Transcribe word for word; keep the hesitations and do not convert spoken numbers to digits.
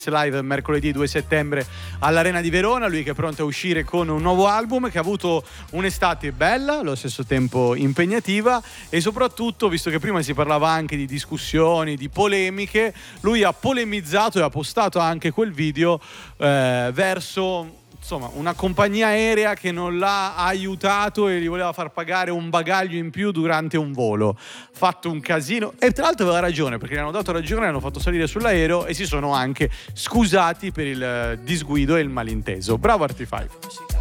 live mercoledì due settembre all'Arena di Verona. Lui che è pronto a uscire con un nuovo album, che ha avuto un'estate bella, allo stesso tempo impegnativa, e soprattutto, visto che prima si parlava anche di discussioni, di polemiche, lui ha polemizzato e ha postato anche quel video eh, verso insomma una compagnia aerea che non l'ha aiutato e gli voleva far pagare un bagaglio in più durante un volo. Fatto un casino, e tra l'altro aveva ragione, perché gli hanno dato ragione, l'hanno fatto salire sull'aereo e si sono anche scusati per il disguido e il malinteso. Bravo Artifive.